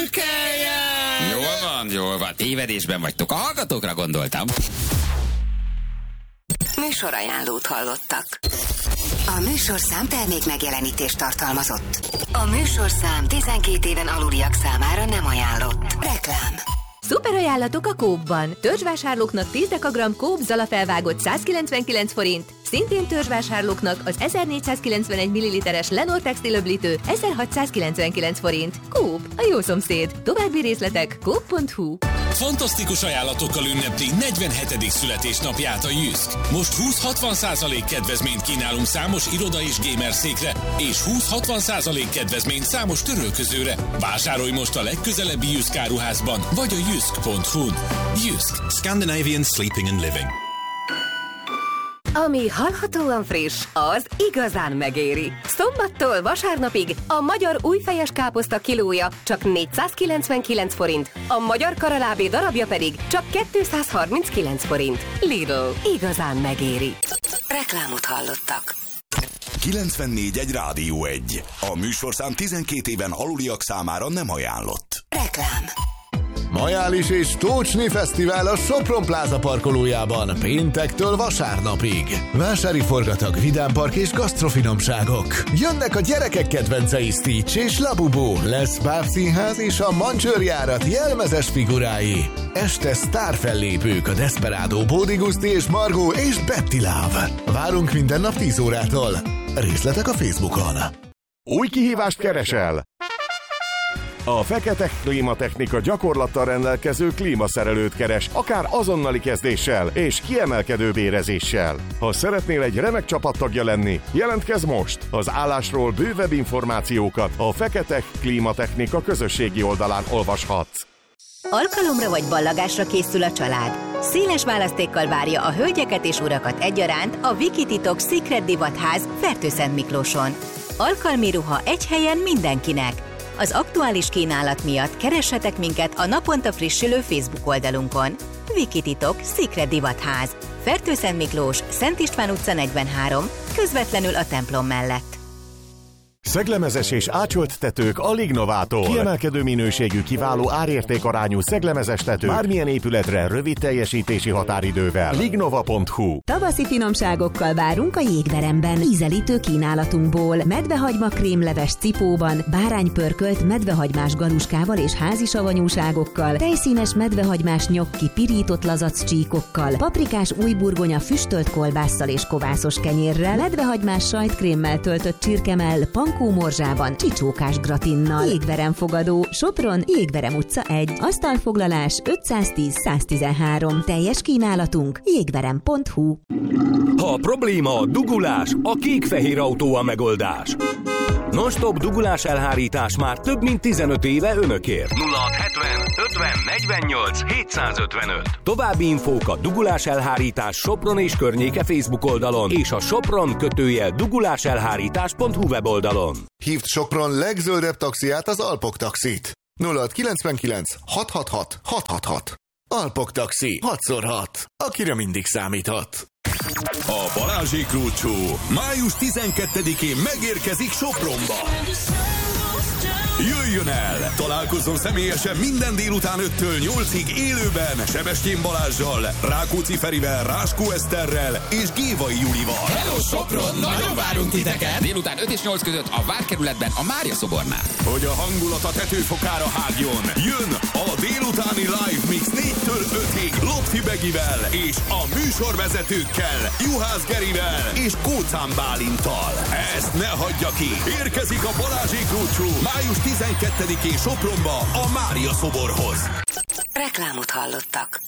Szürkeljen! Jól van, tévedésben vagytok. A hallgatókra gondoltam. Műsorajánlót hallottak. A műsorszám termék megjelenítést tartalmazott. A műsorszám 12 éven aluliak számára nem ajánlott. Reklám. Szuper ajánlatok a Coop-ban. Törzsvásárlóknak 10 dekagram Coop Zala felvágott 199 forint, szintén törzsvásárlóknak az 1491 ml-es Lenor textilöblítő 1699 forint. Coop, a jó szomszéd. További részletek coop.hu. Fantasztikus ajánlatokkal ünnepli 47. születésnapját a Jysk. Most 20-60% kedvezményt kínálunk számos iroda és gamer székre, és 20-60% kedvezményt számos törölközőre. Vásárolj most a legközelebbi Jysk áruházban, vagy a jysk.hu. Jysk. Scandinavian Sleeping and Living. Ami hallhatóan friss, az igazán megéri. Szombattól vasárnapig a magyar újfejes káposzta kilója csak 499 forint, a magyar karalábé darabja pedig csak 239 forint. Lidl, igazán megéri. Reklámot hallottak. 94.1 Rádió 1. A műsorszám 12 éven aluliak számára nem ajánlott. Reklám. Majális és Tócsni Fesztivál a Sopron Pláza parkolójában péntektől vasárnapig. Vásári forgatag, vidámpark és gasztrofinomságok. Jönnek a gyerekek kedvencei Stitch és Labubu. Lesz bábszínház és a Mancsőrjárat jelmezes figurái. Este sztárfellépők a Desperado, Bódi Guszti és Margó és Betty Love. Várunk minden nap 10 órától. Részletek a Facebookon. Új kihívást keresel? A Fekete Klímatechnika gyakorlattal rendelkező klímaszerelőt keres, akár azonnali kezdéssel és kiemelkedő bérezéssel. Ha szeretnél egy remek csapattagja lenni, jelentkezz most! Az állásról bővebb információkat a Fekete Klímatechnika közösségi oldalán olvashatsz. Alkalomra vagy ballagásra készül a család. Széles választékkal várja a hölgyeket és urakat egyaránt a Vikititok Secret Divatház Fertőszentmiklóson. Alkalmi ruha egy helyen mindenkinek. Az aktuális kínálat miatt keressetek minket a naponta frissülő Facebook oldalunkon. Vikititok Secret Divatház. Fertőszentmiklós, Szent István utca 43, közvetlenül a templom mellett. Szeglemezes és ácsolt tetők a Lignovától. Kiemelkedő minőségű, kiváló árértékarányú szeglemezes tető. Bármilyen épületre rövid teljesítési határidővel. Lignova.hu. Tavaszi finomságokkal várunk a Jégveremben. Ízelítő kínálatunkból medvehagyma krémleves cipóban, báránypörkölt medvehagymás galuskával és házisavanyúságokkal, tejszínes medvehagymás nyokki pirított lazac csíkokkal, paprikás újburgonya füstölt kolbásszal és kovászos kenyérrel, medvehagymás sajtkrémmel töltött csirkemell, pankómorzsában, csicsókás gratinnal. Jégverem fogadó, Sopron, Jégverem utca 1, asztalfoglalás 510-113. Teljes kínálatunk jégverem.hu. Ha a probléma a dugulás, a kék-fehér autó a megoldás. Non-stop dugulás elhárítás már több mint 15 éve önökért. 0670 50 48 755. További infók a dugulás elhárítás Sopron és környéke Facebook oldalon és a sopron-duguláselhárítás.hu weboldalon. Hívd Sopron legzöldebb taxiát, az Alpok Taxit. 0699 666 666. Alpok Taxi 6x6. Akire mindig számíthat. A Balázsék Rócsó május 12-én megérkezik Sopronba. Jöjjön el! Találkozzon személyesen minden délután 5-től 8-ig élőben Sebestyén Balázssal, Rákóczi Ferivel, Ráskó Eszterrel és Gévai Julival. Hello Sopron, nagyon várunk titeket! Délután 5 és 8 között a Várkerületben a Mária szobornál. Hogy a hangulat a tetőfokára hágjon, jön a délutáni live mix 4-től 5-ig Lopti Begivel és a műsorvezetőkkel, Juhász Gerivel és Kócán Bálinttal. Ezt ne hagyja ki! Érkezik a Balázsék Rócsó május 12-én Sopronba a Mária szoborhoz. Reklámot hallottak.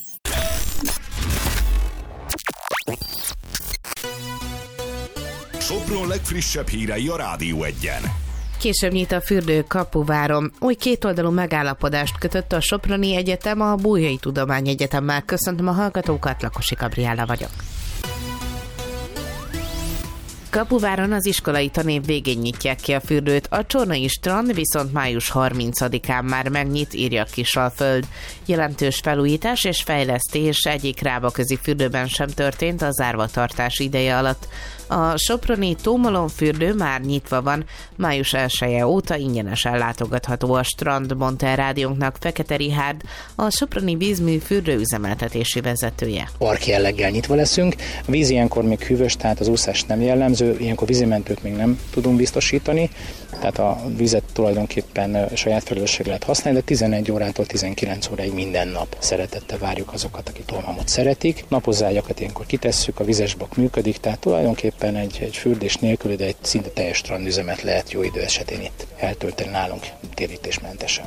Sopron legfrissebb hírei a Rádió 1-en. Később nyit a fürdő Kapuváron. Új kétoldalú megállapodást kötött a Soproni Egyetem a Bolyai Tudományegyetemmel. Köszöntöm a hallgatókat, Lakosi Gabriella vagyok. Kapuváron az iskolai tanév végén nyitják ki a fürdőt, a Csornai strand viszont május 30-án már megnyit, írja Kisalföld. Jelentős felújítás és fejlesztés egyik rábaközi fürdőben sem történt a zárvatartás ideje alatt. A soproni Tómalom fürdő már nyitva van, május 1-e óta ingyenesen látogatható a strand, mondta el rádiónknak Fekete Rihárd, a soproni vízmű fürdő üzemeltetési vezetője. Park jelleggel nyitva leszünk, a víz ilyenkor még hűvös, tehát az úszás nem jellemző, ilyenkor vízimentőt még nem tudunk biztosítani, tehát a vizet tulajdonképpen saját felelősségre lehet használni, de 11 órától 19 óráig minden nap szeretettel várjuk azokat, akik Tolmamot szeretik. Napozágyakat ilyenkor kitesszük, a vizesbak működik, tehát tulajdonképpen egy fürdés nélkül, de egy szinte teljes strandüzemet lehet jó idő esetén itt eltölteni nálunk térítésmentesen.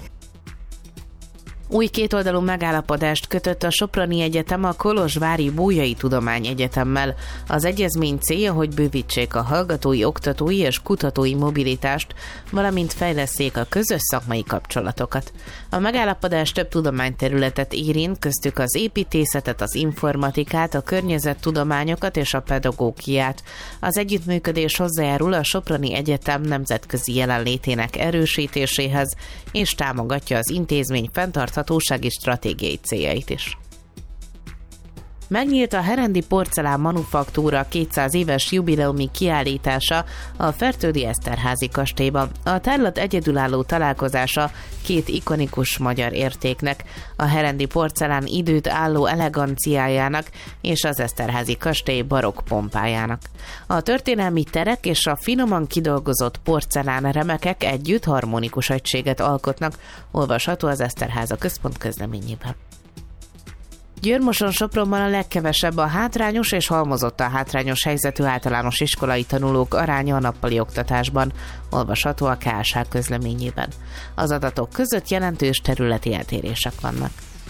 Új kétoldalú megállapodást kötött a Soproni Egyetem a Kolozsvári Bolyai Tudományegyetemmel. Az egyezmény célja, hogy bővítsék a hallgatói, oktatói és kutatói mobilitást, valamint fejlesszék a közös szakmai kapcsolatokat. A megállapodás több tudományterületet érint, köztük az építészetet, az informatikát, a környezettudományokat és a pedagógiát. Az együttműködés hozzájárul a Soproni Egyetem nemzetközi jelenlétének erősítéséhez, és támogatja az intézmény fenntarthatósági stratégiai céljait is. Megnyílt a Herendi Porcelán Manufaktúra 200 éves jubileumi kiállítása a Fertődi Eszterházy kastélyban. A tárlat egyedülálló találkozása két ikonikus magyar értéknek, a Herendi Porcelán időt álló eleganciájának és az Eszterházy kastély barokk pompájának. A történelmi terek és a finoman kidolgozott porcelán remekek együtt harmonikus egységet alkotnak, olvasható az Eszterháza Központ közleményében. Győr-Moson-Sopronban a legkevesebb a hátrányos és halmozottan hátrányos helyzetű általános iskolai tanulók aránya a nappali oktatásban, olvasható a KSH közleményében. Az adatok között jelentős területi eltérések vannak.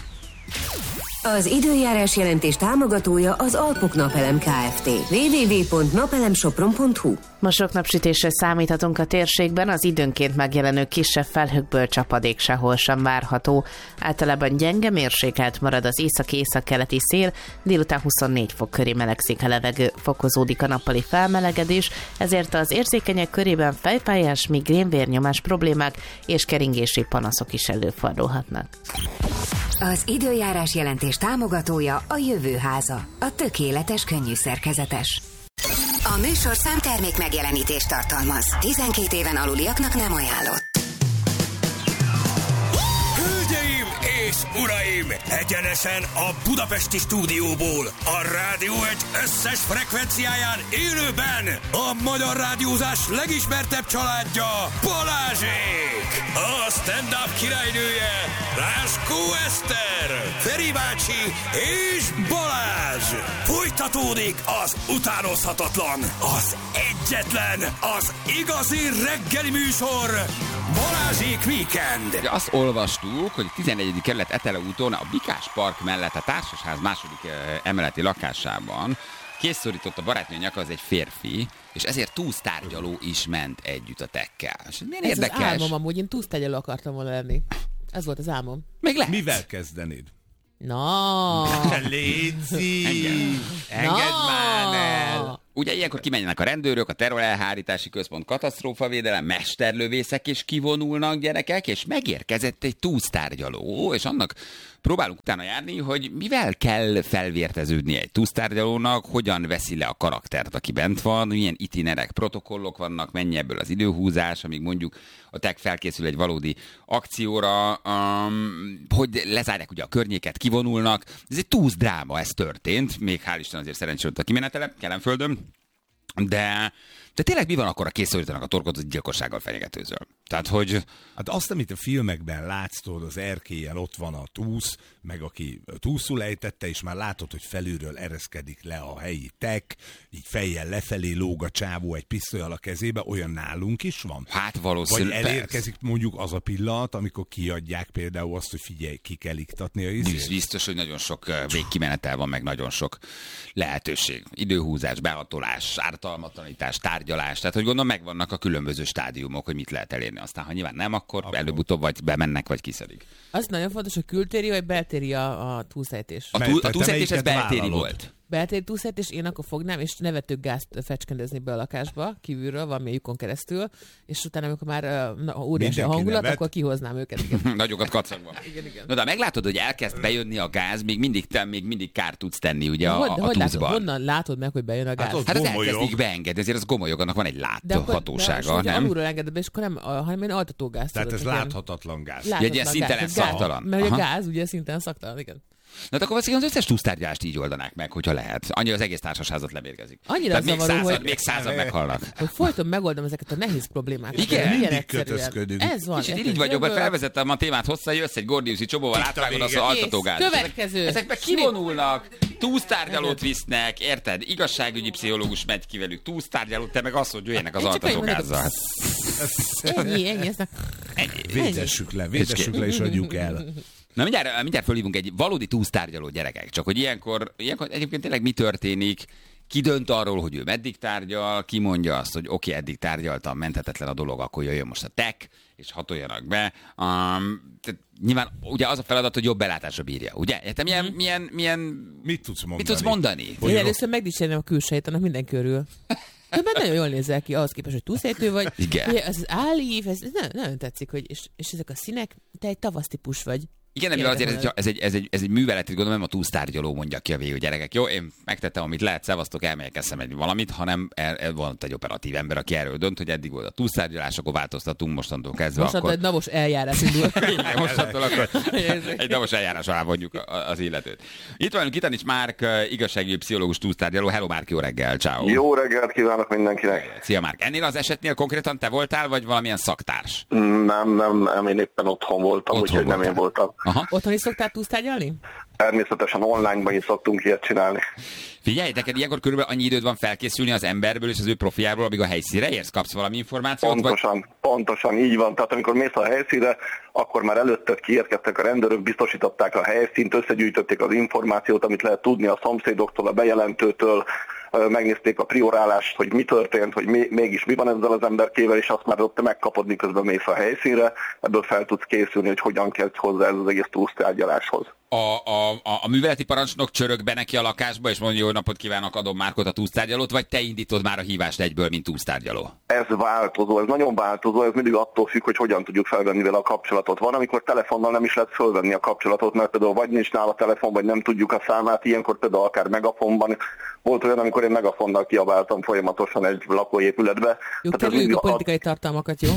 Az időjárás jelentés támogatója az Alpok Napelem Kft. www.napelemsopron.hu. Ma sok napsütésre számíthatunk a térségben, az időnként megjelenő kisebb felhőkből csapadék sehol sem várható. Általában gyenge, mérsékelt marad az északi-északkeleti szél, délután 24 fok köré melegszik a levegő, fokozódik a nappali felmelegedés, ezért az érzékenyek körében fejfájás, migrén, vérnyomás problémák és keringési panaszok is előfordulhatnak. Az időjárás jelentés támogatója a Jövőháza, a tökéletes könnyű szerkezetes. A műsor számtermék megjelenítést tartalmaz. 12 éven aluliaknak nem ajánlott. Hölgyeim és uraim! Egyenesen a budapesti stúdióból, a Rádió egy összes frekvenciáján élőben a magyar rádiózás legismertebb családja, Balázsék! A stand-up királynője, Ráskó Eszter, Feri bácsi és Balázs! Folytatódik az utánozhatatlan, az egyetlen, az igazi reggeli műsor, Balázsék Weekend! Azt olvastuk, hogy 11. kerület Etele úton a Bikás Park mellett a Társasház második emeleti lakásában készszorított a barátnő nyaka, az egy férfi, és ezért túsztárgyaló is ment együtt a tekkel. És milyen érdekes. Ez az álmom amúgy, én túsztárgyaló akartam volna lenni. Ez volt az álmom. Még lehet. Mivel kezdenéd? No. Léci! Engedd már el! Ugye ilyenkor kimenjenek a rendőrök, a terrorelhárítási központ, katasztrófavédelem, mesterlövészek is kivonulnak, gyerekek, és megérkezett egy túsztárgyaló, és annak próbálunk utána járni, hogy mivel kell felvérteződni egy túsztárgyalónak, hogyan veszi le a karaktert, aki bent van, milyen itinerek, protokollok vannak, mennyi ebből az időhúzás, amíg mondjuk a TEK felkészül egy valódi akcióra, hogy lezárják ugye a környéket, kivonulnak. Ez egy túszdráma, ez történt, még hál' Isten azért szerencsére a kimenetele, Kelenföldön, de tényleg mi van akkor, a készültenek a torkot, hogy gyilkossággal fenyegetőzöl? Tehát, hogy... Hát azt, amit a filmekben látsz, tudod, az erkélyen ott van a túsz, meg aki túszul ejtette, és már látod, hogy felülről ereszkedik le a helyi tek, így fejjel lefelé lóg a csávó egy pisztolyal a kezébe, olyan nálunk is van? Hát valószínűleg. Vagy elérkezik mondjuk az a pillanat, amikor kiadják például azt, hogy figyelj, ki kell iktatni a izét? Biztos, hogy nagyon sok végkimenetel van, meg nagyon sok lehetőség. Időhúzás, behatolás, ártalmatlanítás, tárgyalás, tehát hogy gondolom megvannak a különböző stádiumok, hogy mit lehet elérni. Aztán, ha nyilván nem, akkor előbb-utóbb vagy bemennek, vagy kiszedik. Az nagyon fontos, hogy kültéri vagy beltéri a túlszejtés. A túlszejtés ez beltéri volt. beltéri túlszert, és én akkor fognám, és nevetőgázt fecskendezni be a lakásba, kívülről, valami lyukon keresztül, és utána, amikor már óriási a hangulat, nevet, akkor kihoznám őket. Nagyokat kacagva. Igen. No, de meglátod, hogy elkezd bejönni a gáz, még mindig kárt tudsz tenni ugye a túszban. Honnan látod meg, hogy bejön a gáz? Hát az elkezdik beengedni, ezért az gomolyog, annak van egy láthatósága, nem? Alulról engeded be, és akkor nem, hanem én altatógáz. Tehát ez láthatatlan gáz. Egy ilyen szintelen szaktalan. Mert a gáz ugye szintelen szaktalan, igen. Na akkor az összes túsztárgyalást így oldanák meg, hogyha lehet. Annyira az egész társasházat lemérgezik. Annyira zavaró, még század meghalnak. Hogy folyton megoldom ezeket a nehéz problémákat. Igen, mindig kötözködünk. Ez van. És így vagyok, mert felvezettem a témát hosszá, jössz egy gordiuszi csobóval, átvágod az altatógáz. Következő. Ezekbe kivonulnak, túsztárgyalót visznek, érted? Igazságügyi pszichológus megy ki velük, túsztárgyalót, te meg azt, hogy jöjjenek az altatógázzal. Ennyi. Védessük le, és adjuk el. Na mindjárt fölhívunk egy valódi túsztárgyaló gyerekek, csak hogy ilyenkor egyébként tényleg mi történik, ki dönt arról, hogy ő meddig tárgyal, ki mondja azt, hogy oké, eddig tárgyaltam, menthetetlen a dolog, akkor jöjjön most a tech, és hatoljanak be. Nyilván ugye az a feladat, hogy jobb belátásra bírja, ugye? Értem, milyen mit tudsz mondani? Én először megdicsérném a külsejét, annak mindenki örül. De nagyon jól nézel ki, ahhoz képest, hogy túlszejtő vagy. Igen. Ugye, az állív, ez nagyon tetszik, hogy, és ezek a színek, te egy tavasztípus vagy. Igen, de azért ez egy művelet, gondolom, nem a túsztárgyaló mondja ki a végül, gyerekek. Jó, én megtettem, amit lehet, szevasztok, elmegyek, eszem egy valamit, hanem van egy operatív ember, aki erről dönt, hogy eddig volt a túsztárgyalás, akkor változtatunk mostantól kezdve. Mostantól egy navos eljárás indul. Igen, mostantól akkor egy navos eljárás alá vonjuk az illetőt. Itt van Kitanics Márk, igazságügyi pszichológus túsztárgyaló. Hello Márk, jó reggel, ciao. Jó reggelt kívánok mindenkinek. Szia Márk. Ennél az esetnél konkrétan te voltál, vagy valamilyen szaktárs? Nem, én éppen otthon voltam, úgyhogy nem én voltam. Aha. Otthon is szoktál túsztárgyalni? Természetesen online-ban is szoktunk ilyet csinálni. Figyelj, neked ilyenkor körülbelül annyi időd van felkészülni az emberből és az ő profiából, amíg a helyszínre érsz? Kapsz valami információt? Pontosan, így van. Tehát amikor mész a helyszínre, akkor már előtted kiérkeztek a rendőrök, biztosították a helyszínt, összegyűjtötték az információt, amit lehet tudni a szomszédoktól, a bejelentőtől, megnézték a priorálást, hogy mi történt, hogy mégis mi van ezzel az emberkével, és azt már ott megkapod, miközben mész a helyszínre, ebből fel tudsz készülni, hogy hogyan kezdj hozzá ez az egész túsztárgyaláshoz. A műveleti parancsnok csörög be neki a lakásba, és mondja, jó napot kívánok, adom Márkot a túsztárgyalót, vagy te indítod már a hívást egyből, mint túsztárgyaló? Ez változó, ez nagyon változó, ez mindig attól függ, hogy hogyan tudjuk felvenni vele a kapcsolatot. Van, amikor telefonnal nem is lehet fölvenni a kapcsolatot, mert például vagy nincs nála a telefon, vagy nem tudjuk a számát, ilyenkor például akár megafonban. Volt olyan, amikor én megafonnal kiabáltam folyamatosan egy lakóépületbe. Jó, kerüljük a politikai tartalmakat, jó?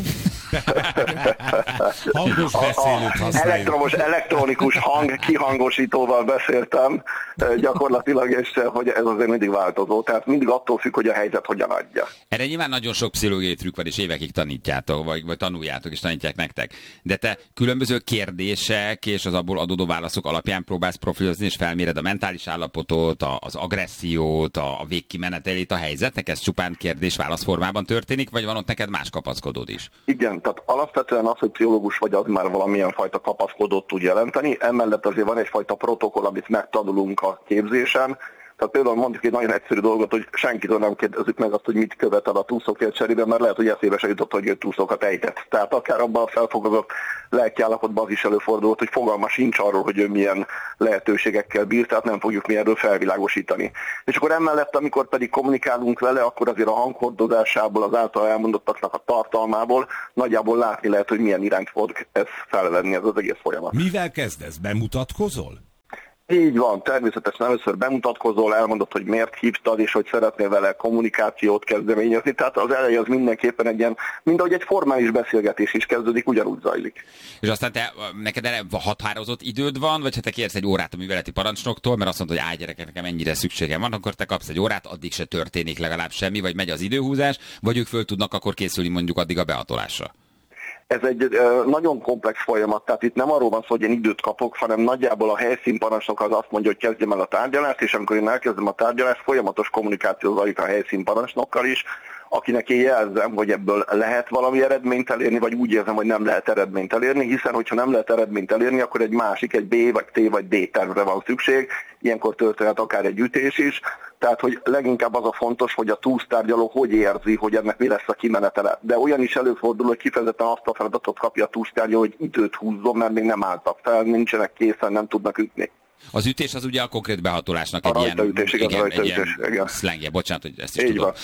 Hangos beszélőt használjuk. Elektronikus hang kihangosítóval beszéltem gyakorlatilag, és hogy ez azért mindig változó, tehát mindig attól függ, hogy a helyzet hogyan adja. Erre nyilván nagyon sok pszichológiai trükk van, és évekig tanítjátok, vagy tanuljátok, és tanítják nektek. De te különböző kérdések és az abból adódó válaszok alapján próbálsz profilozni, és felméred a mentális állapotot, az agressziót, a végkimenetelét a helyzetnek? Ez csupán kérdés-válasz formában történik, vagy van ott neked más kapaszkodód is? Igen, tehát alapvetően az, hogy pszichológus vagy, az már valamilyen fajta kapaszkodót tud jelenteni. Emellett azért van egyfajta protokoll, amit megtanulunk a képzésen. Tehát például mondjuk egy nagyon egyszerű dolgot, hogy senkitől nem kérdezzük meg azt, hogy mit követel a túszokért cserébe, mert lehet, hogy eszébe se jutott, hogy ő túszokat ejtett. Tehát akár abban a felfogazott lelkiállapotban az is előfordult, hogy fogalma sincs arról, hogy ő milyen lehetőségekkel bír, tehát nem fogjuk mi erről felvilágosítani. És akkor emellett, amikor pedig kommunikálunk vele, akkor azért a hanghordozásából, az által elmondottaknak a tartalmából nagyjából látni lehet, hogy milyen irányt fog ez felvenni, ez az egész folyamat. Mivel kezdesz? Bemutatkozol? Így van, természetesen először bemutatkozol, elmondod, hogy miért hívtad, és hogy szeretnél vele kommunikációt kezdeményezni. Tehát az eleje az mindenképpen egy ilyen, mint ahogy egy formális beszélgetés is kezdődik, ugyanúgy zajlik. És aztán neked erre határozott időd van, vagy ha te kérsz egy órát a műveleti parancsnoktól, mert azt mondod, hogy gyerekek, nekem ennyire szükségem van, akkor te kapsz egy órát, addig se történik legalább semmi, vagy megy az időhúzás, vagy ők föl tudnak akkor készülni mondjuk addig a behatolásra. Ez egy nagyon komplex folyamat, tehát itt nem arról van szó, hogy én időt kapok, hanem nagyjából a helyszínparancsnok az azt mondja, hogy kezdjem el a tárgyalást, és amikor én elkezdem a tárgyalást, folyamatos kommunikáció zajlik a helyszínparancsnokkal is, akinek én jelzem, hogy ebből lehet valami eredményt elérni, vagy úgy érzem, hogy nem lehet eredményt elérni, hiszen hogyha nem lehet eredményt elérni, akkor egy másik, egy B, vagy T, vagy D tervre van szükség, ilyenkor történhet akár egy ütés is, tehát hogy leginkább az a fontos, hogy a túsztárgyaló hogy érzi, hogy ennek mi lesz a kimenetele. De olyan is előfordul, hogy kifejezetten azt a feladatot kapja a túsztárgyaló, hogy időt húzzon, mert még nem álltak fel, nincsenek készen, nem tudnak ütni. Az ütés az ugye a konkrét behatolásnak egy ilyen szlengje, bocsánat, hogy ezt is így tudom.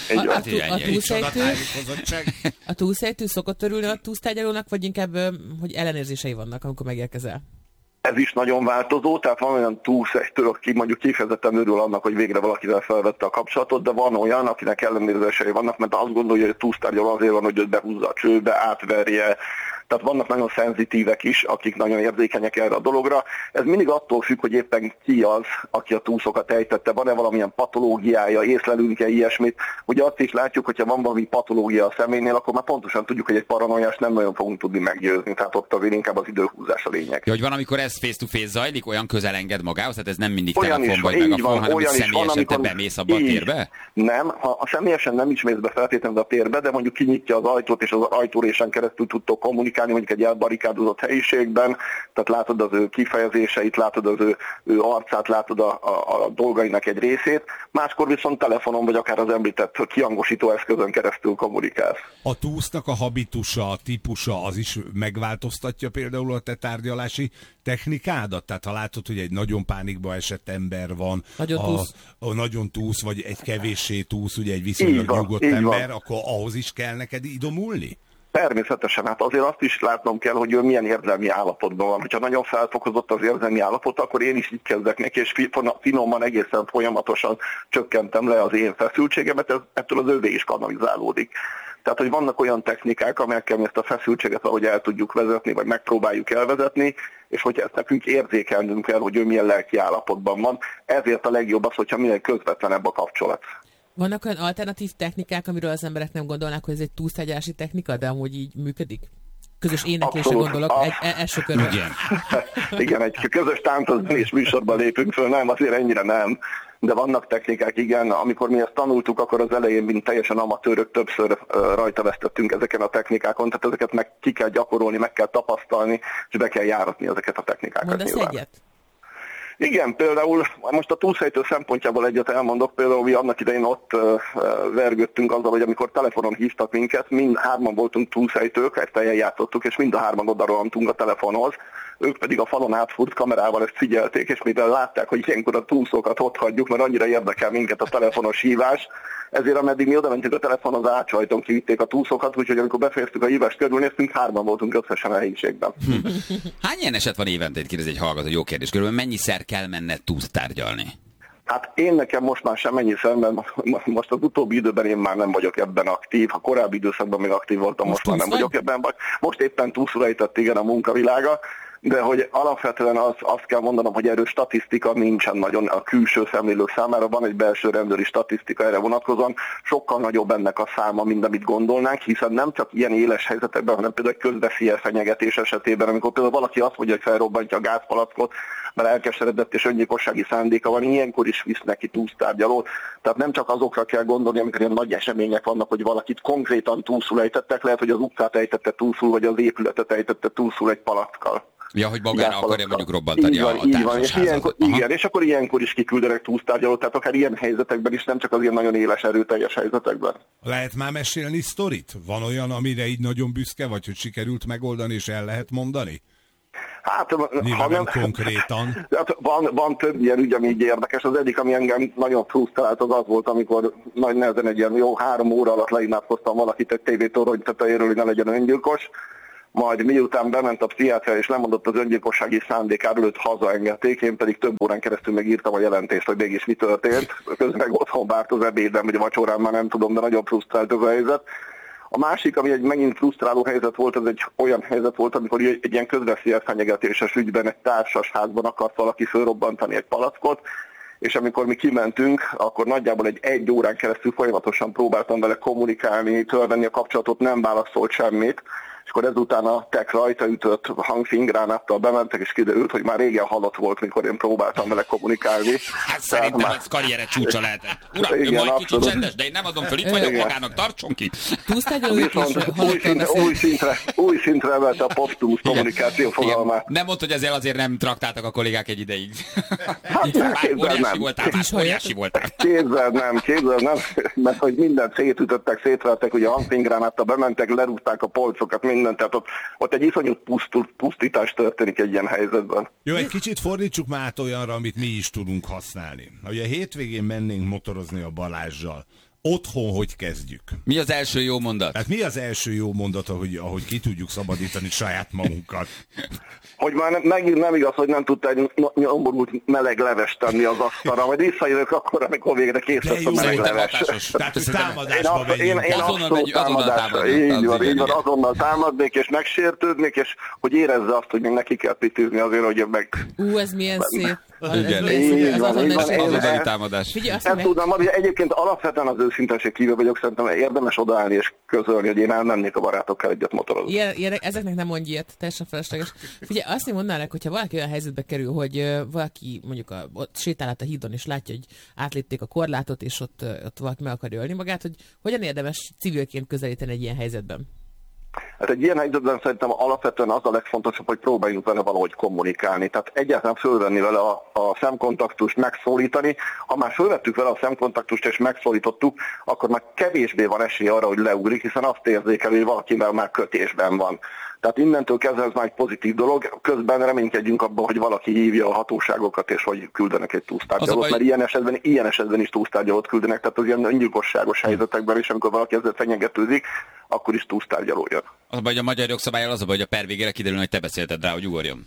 A túlszejtő szokott örülni a túsztárgyalónak, vagy inkább, hogy ellenérzései vannak, amikor megérkezel? Ez is nagyon változó, tehát van olyan túlszejtő, aki mondjuk kifejezetten örül annak, hogy végre valakivel felvette a kapcsolatot, de van olyan, akinek ellenérzései vannak, mert azt gondolja, hogy a túlsztárgyaló azért van, hogy őt behúzza a csőbe, átverje. Tehát vannak nagyon szenzitívek is, akik nagyon érzékenyek erre a dologra. Ez mindig attól függ, hogy éppen ki az, aki a túszokat ejtette. Van-e valamilyen patológiája, észlelünk-e ilyesmit. Ugye azt is látjuk, hogyha van valami patológia a személynél, akkor már pontosan tudjuk, hogy egy paranoiást nem nagyon fogunk tudni meggyőzni. Tehát ott azért inkább az időhúzás a lényeg. Ja, hogy van, amikor ez face-to-face zajlik, olyan közel enged magához, tehát ez nem mindig telefon vagy megafon, hanem hogy személyesen te bemész abba a térbe? Nem, ha személyesen nem is mész be feltétlenül a térbe, de mondjuk kinyitja az ajtót, és az ajtórésen keresztül tudtok kommunikálni, mondjuk egy elbarikádozott helyiségben, tehát látod az ő kifejezéseit, látod az ő arcát, látod a dolgainak egy részét, máskor viszont telefonon, vagy akár az említett kihangosító eszközön keresztül kommunikálsz. A túsznak a habitusa, a típusa, az is megváltoztatja például a te tárgyalási technikádat? Tehát ha látod, hogy egy nagyon pánikba esett ember van, nagyon túsz, vagy egy kevéssé túsz, ugye egy viszonylag nyugodt ember, akkor ahhoz is kell neked idomulni? Természetesen, hát azért azt is látnom kell, hogy ő milyen érzelmi állapotban van. Hogyha nagyon felfokozott az érzelmi állapot, akkor én is így kezdek neki, és finoman, egészen folyamatosan csökkentem le az én feszültségemet, ettől az övé is kanalizálódik. Tehát, hogy vannak olyan technikák, amelyekkel mi ezt a feszültséget valahogy el tudjuk vezetni, vagy megpróbáljuk elvezetni, és hogy ezt nekünk érzékelnünk kell, hogy ő milyen lelki állapotban van. Ezért a legjobb az, hogyha minél közvetlenebb a kapcsolat. Vannak olyan alternatív technikák, amiről az emberek nem gondolnák, hogy ez egy túlsztárgyalási technika, de amúgy így működik? Közös éneklésre gondolok, ez sok öröm. Igen, egy közös táncos műsorban lépünk föl, nem, azért ennyire nem. De vannak technikák, igen, amikor mi ezt tanultuk, akkor az elején, mint teljesen amatőrök, többször rajta vesztettünk ezeken a technikákon, tehát ezeket meg ki kell gyakorolni, meg kell tapasztalni, és be kell járatni ezeket a technikákat. Mondasz egyet? Igen, például most a túlszejtő szempontjából egyet elmondok, például mi annak idején ott vergődtünk azzal, hogy amikor telefonon hívtak minket, mind hárman voltunk túlszejtők, egy teljel játszottuk, és mind a hárman odarohantunk a telefonhoz, ők pedig a falon átfúrt kamerával ezt figyelték, és mivel látták, hogy ilyenkor a túlszókat ott hagyjuk, mert annyira érdekel minket a telefonos hívás, ezért ameddig mi oda mentünk a telefonhoz, átsajton kivitték a túlszokat, úgyhogy amikor befejeztük a hívást, körülnéztünk, hárman voltunk összesen a helyiségben. Hány ilyen eset van évente, kérdez egy hallgató, jó kérdés, körülbelül mennyiszer kell menned túltárgyalni? Hát én nekem most már semmennyiszer, mert most az utóbbi időben én már nem vagyok ebben aktív, ha korábbi időszakban még aktív voltam, most már nem vagyok ebben, vagy most éppen túlszul ejtett igen a munkavilága, de hogy alapvetően azt kell mondanom, hogy erős statisztika nincsen nagyon a külső szemlélők számára, van egy belső rendőri statisztika erre vonatkozóan, sokkal nagyobb ennek a száma, mint amit gondolnánk, hiszen nem csak ilyen éles helyzetekben, hanem például közveszélyes fenyegetés esetében, amikor például valaki azt mondja, hogy felrobbantja a gázpalackot, mert elkeseredett és öngyilkossági szándéka van, ilyenkor is visz neki túlsztárgyalót. Tehát nem csak azokra kell gondolni, amikor ilyen nagy események vannak, hogy valakit konkrétan túlszul ejtettek, lehet, hogy az utcát ejtette túlszul, vagy az épületet ejtette túlszul egy palackkal. Ja, hogy magára akarja mondjuk robbantani a társasházat. Igen, és akkor ilyenkor is kiküldenek túlsztárgyalót, tehát akár ilyen helyzetekben is, nem csak az ilyen nagyon éles, erőteljes helyzetekben. Lehet már mesélni sztorit? Van olyan, amire így nagyon büszke vagy, hogy sikerült megoldani, és el lehet mondani? Hát, ha nem konkrétan. Van több ilyen ügy, ami így érdekes. Az egyik, ami engem nagyon frusztrált, az volt, amikor nagy nehezen egy ilyen 3 óra alatt leimádkoztam valakit egy tévétorony tetejéről, hogy ne legyen öngyilkos. Majd miután bement a pszichiátriára és lemondott az öngyilkossági szándékáról, őt hazaengedték, én pedig több órán keresztül megírtam a jelentést, hogy mégis mi történt. Közben meg otthon várt az ebédem, vagy a vacsorán, már nem tudom, de nagyon frusztrált az a helyzet. A másik, ami egy megint frusztráló helyzet volt, az egy olyan helyzet volt, amikor egy ilyen közveszélyes fenyegetéses ügyben egy társasházban akart valaki fölrobbantani egy palackot, és amikor mi kimentünk, akkor nagyjából egy órán keresztül folyamatosan próbáltam vele kommunikálni, tölvenni a kapcsolatot, nem válaszolt semmit, és akkor ezután a tek rajta ütött hangfingránáttal bementek, és kiderült, hogy már régen halott volt, mikor én próbáltam vele kommunikálni. Hát szerintem ez karriere csúcsa lehetett. Uram, igen, majd kicsit csendes, de én nem adom föl, itt vagyok, magának tartson ki. Új szintre emelte a posztumusz kommunikáció fogalmát. Nem mondta, hogy ezzel azért nem traktáltak a kollégák egy ideig. Óriási voltál. Képzeld nem, mert hogy mindent szétütöttek, szétvertek, ugye a hangfingránáttal bementek, lerúgták a polcokat, minden. minden, tehát ott egy iszonyú pusztítás történik egy ilyen helyzetben. Jó, egy kicsit fordítsuk már át olyanra, amit mi is tudunk használni. Ugye a hétvégén mennénk motorozni a Balázssal. Otthon hogy kezdjük? Mi az első jó mondat? Hát mi az első jó mondat, ahogy ki tudjuk szabadítani saját magunkat? Hogy már megint nem igaz, hogy nem tudta egy nyomorult meleg levest tenni az asztalra, majd visszajövök akkor, amikor végre kész lesz a meleg leves. Tehát, hogy támadásba megyünk. Én abszolút támadásra. Így van, azonnal támadnék és megsértődnék, és hogy érezze azt, hogy még neki kell pitűzni azért, hogy meg... Ez milyen szép. Igen, így van. Azonnali támadás. Nem tudnám, hogy egyébként alapvetően az őszintenség kívül vagyok, szerintem érdemes odaállni és közölni, hogy én elmennék a barátokkal egyet motorozni. Ezeknek nem mondj ilyet, teljesen felesleges. Figyelj, azt én mondanák, hogyha valaki olyan helyzetbe kerül, hogy valaki mondjuk sétál át a hídon, és látja, hogy átlépték a korlátot, és ott valaki meg akarja ölni magát, hogy hogyan érdemes civilként közelíteni egy ilyen helyzetben? Hát egy ilyen helyzetben szerintem alapvetően az a legfontosabb, hogy próbáljunk vele valahogy kommunikálni. Tehát egyáltalán fölvenni vele a szemkontaktust, megszólítani. Ha már fölvettük vele a szemkontaktust és megszólítottuk, akkor már kevésbé van esély arra, hogy leugrik, hiszen azt érzékelő, hogy valakivel már kötésben van. Tehát innentől kezdve ez már egy pozitív dolog, közben reménykedjünk abban, hogy valaki hívja a hatóságokat, és hogy küldenek egy túlsztárgyalót, mert ilyen esetben is túlsztárgyalót küldenek, tehát az ilyen öngyilkosságos helyzetekben is, amikor valaki ezzel fenyegetőzik, akkor is túlsztárgyaló jön. Az a baj, hogy a magyar jogszabályal az a baj, hogy a per végére kiderül, hogy te beszélted rá, hogy ugorjon.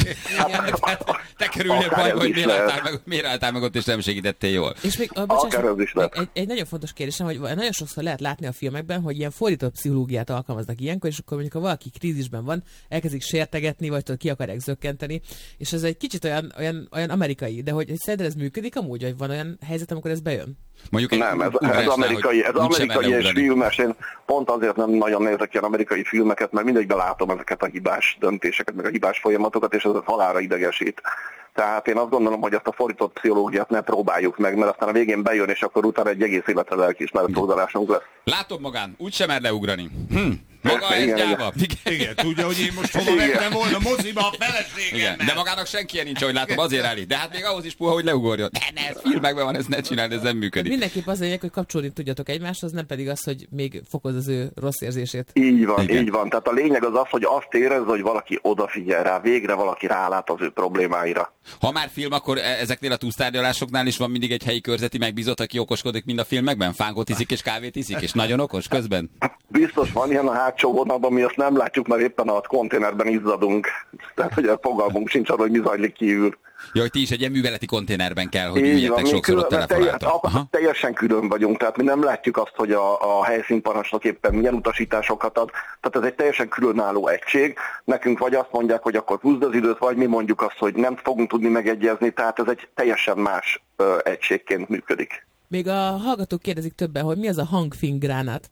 Te kerülnél bajba, hogy miért álltál meg ott, és nem segítettél jól. És még, egy nagyon fontos kérdésem, hogy nagyon sokszor lehet látni a filmekben, hogy ilyen fordított pszichológiát alkalmaznak ilyenkor, és akkor mondjuk, ha valaki krízisben van, elkezdik sértegetni, vagy ki akarják zökkenteni, és ez egy kicsit olyan amerikai, de hogy szerinted ez működik amúgy, hogy van olyan helyzet, amikor ez bejön? Nem, ez amerikai és filmes. Én pont azért nem nagyon nézek ilyen amerikai filmeket, mert mindegyben látom ezeket a hibás döntéseket, meg a hibás folyamatokat, és ez halálra idegesít. Tehát én azt gondolom, hogy ezt a fordított pszichológiát ne próbáljuk meg, mert aztán a végén bejön, és akkor utána egy egész életre lelkiismeret óvdalásunk lesz. Látom magán, úgysem mer leugrani. Maga ez gyáva. Igen, tudja, hogy én most hova vettem volna moziba a feleségemmel. De magának senki nincs, ahogy látom, azért állít. De hát még ahhoz is puha, hogy leugorjon. Ez filmekben van, ezt ne csináld, ez nem működik. Mindenképp az lényeg, hogy kapcsolni tudjatok egymáshoz, nem pedig az, hogy még fokoz az ő rossz érzését. Így van. Tehát a lényeg az, hogy azt érezze, hogy valaki odafigyel rá, végre valaki rálát az ő problémáira. Ha már film, akkor ezeknél a túlsztárgyalásoknál is van mindig egy helyi körzeti megbízott, aki okoskodik, mind a filmekben? Fánkot iszik és kávét iszik, és nagyon okos közben? Biztos van ilyen a hátsó vonalban, mi azt nem látjuk, mert éppen a konténerben izzadunk. Tehát, hogy a fogalmunk sincs arra, hogy mi zajlik kívül. Ja, hogy ti is egy ilyen műveleti konténerben kell, hogy üljetek sokszor ott telefonáltak. Teljesen külön vagyunk, tehát mi nem látjuk azt, hogy a helyszínparancsnok éppen milyen utasításokat ad. Tehát ez egy teljesen különálló egység. Nekünk vagy azt mondják, hogy akkor húzd az időt, vagy mi mondjuk azt, hogy nem fogunk tudni megegyezni, tehát ez egy teljesen más egységként működik. Még a hallgatók kérdezik többen, hogy mi az a hangfénygránát?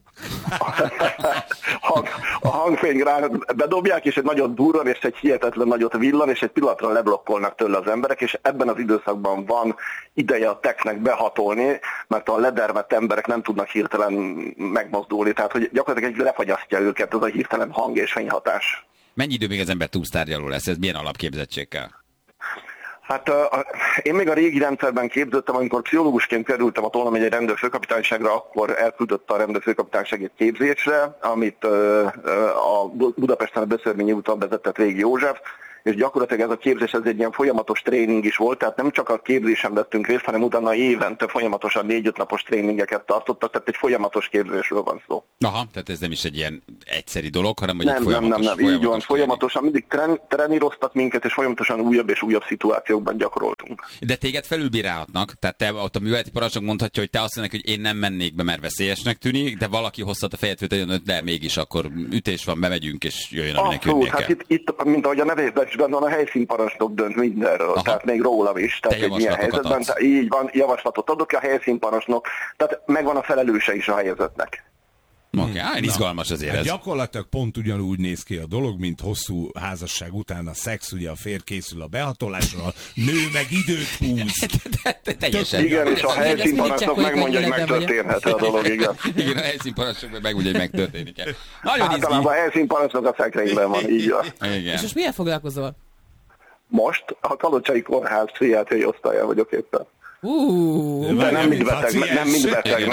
A hangfénygránát bedobják, és egy nagyon durran, és egy hihetetlen nagyot villan, és egy pillanatra leblokkolnak tőle az emberek, és ebben az időszakban van ideje a technek behatolni, mert a ledermett emberek nem tudnak hirtelen megmozdulni, tehát hogy gyakorlatilag egy lefagyasztja őket ez a hirtelen hang- és fényhatás. Mennyi idő még az ember túlsztárgyaló lesz? Ez milyen alapképzettségkel? Hát én még a régi rendszerben képződtem, amikor pszichológusként kerültem a Tolna megyei rendőrfőkapitányságra, akkor elküldött a rendőrfőkapitányság egy képzésre, amit a Budapesten a Beszörményi úton vezetett Régi József, és gyakorlatilag ez a képzés ez egy ilyen folyamatos tréning is volt, tehát nem csak a képzésen vettünk részt, hanem utána évente folyamatosan 4-5 napos tréningeket tartottak, tehát egy folyamatos képzésről van szó. Aha, tehát ez nem is egy ilyen egyszeri dolog, hanem hogy nem, így van, folyamatosan mindig treníroztak minket, és folyamatosan újabb és újabb szituációkban gyakoroltunk. De téged felülbírálhatnak, tehát te ott a műveleti parancsnok mondhatja, hogy te azt mondod, hogy én nem mennék be, mert veszélyesnek tűnik, de valaki hozhat a fejet, hogy de mégis akkor ütés van, bemegyünk, és jöjjön, aminek jönnie kell. Hát itt, mint ahogy a nevében is benne van, a helyszínparancsnok dönt mindenről, tehát még rólam is. Tehát egy ilyen helyzetben, így van, javaslatot adok a helyszínparancsnok, tehát megvan a felelőse is a helyzetnek. Izgalmas azért ez. Gyakorlatilag pont ugyanúgy néz ki a dolog, mint hosszú házasság után a szex, ugye a férj készül a behatolásra, a nő meg időt húz. Igen, és a helyszínparancsnok megmondja, hogy megtörténhet a dolog, igen. Igen, a helyszínparancsnok megmondja, hogy megtörténik. Általában a helyszínparancsnok a szekrényben van, így van. És most milyen foglalkozol? Most a Kalocsai Kórház pszichiátriai osztályán vagyok éppen. De nem mind beteg,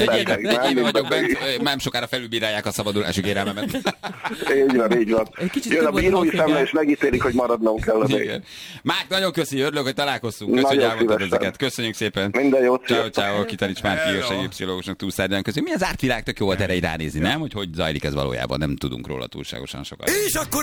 nem sokára felülbírálják a szabadulási kérelmemet. Így van. Jön a bírói szemle, és megítélik, hogy maradnom kell a még. Mák, nagyon köszi, örülök, hogy találkoztunk. Köszönjük, hogy elmondtad ezeket. Köszönjük szépen. Minden jót. Ciao. Kitarics Márki, őrsegély pszichológusnak túlszárgyán közül. Mi az ártvilág, tök jó volt erre ránézni, nem? Hogy zajlik ez valójában, nem tudunk róla túlságosan sokat. És akkor